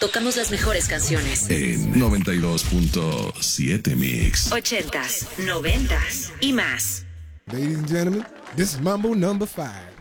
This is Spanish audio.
tocamos las mejores canciones. En 92.7 Mix. 80s, 90s y más. Ladies and gentlemen, this is Mambo number 5.